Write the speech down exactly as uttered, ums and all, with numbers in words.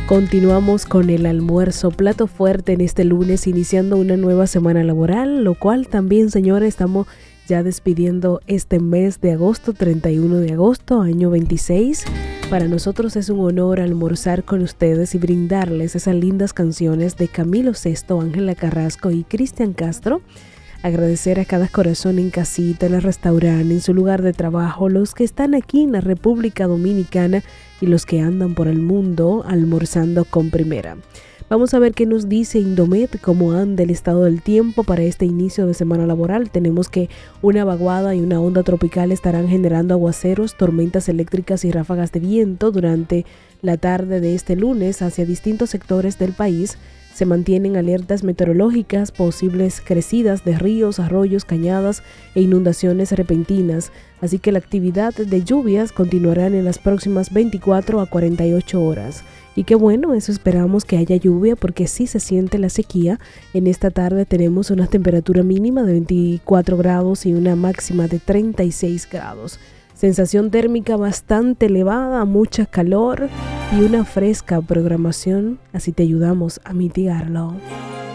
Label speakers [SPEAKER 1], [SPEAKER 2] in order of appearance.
[SPEAKER 1] Continuamos con el almuerzo, plato fuerte en este lunes, iniciando una nueva semana laboral, lo cual también, señores, estamos ya despidiendo este mes de agosto, treinta y uno de agosto, año veintiséis. Para nosotros es un honor almorzar con ustedes y brindarles esas lindas canciones de Camilo Sesto, Ángela Carrasco y Cristian Castro. Agradecer a cada corazón en casita, en el restaurante, en su lugar de trabajo, los que están aquí en la República Dominicana y los que andan por el mundo almorzando con Primera. Vamos a ver qué nos dice Indomet, cómo anda el estado del tiempo para este inicio de semana laboral. Tenemos que una vaguada y una onda tropical estarán generando aguaceros, tormentas eléctricas y ráfagas de viento durante la tarde de este lunes hacia distintos sectores del país. Se mantienen alertas meteorológicas, posibles crecidas de ríos, arroyos, cañadas e inundaciones repentinas, así que la actividad de lluvias continuará en las próximas veinticuatro a cuarenta y ocho horas. Y qué bueno, eso esperamos que haya lluvia porque sí se siente la sequía. En esta tarde tenemos una temperatura mínima de veinticuatro grados y una máxima de treinta y seis grados. Sensación térmica bastante elevada, mucha calor y una fresca programación, así te ayudamos a mitigarlo.